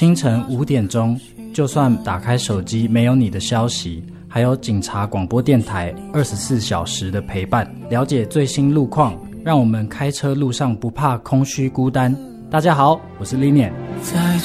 清晨5点钟，就算打开手机没有你的消息，还有警察广播电台24小时的陪伴，了解最新路况，让我们开车路上不怕空虚孤单。大家好，我是 Linian。